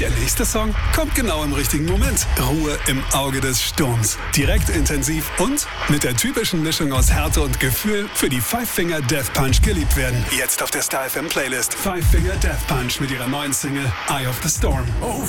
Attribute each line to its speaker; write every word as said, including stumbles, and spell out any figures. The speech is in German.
Speaker 1: Der nächste Song kommt genau im richtigen Moment. Ruhe im Auge des Sturms. Direkt intensiv und mit der typischen Mischung aus Härte und Gefühl für die Five Finger Death Punch geliebt werden. Jetzt auf der Star F M Playlist. Five Finger Death Punch mit ihrer neuen Single Eye of the Storm.
Speaker 2: Auf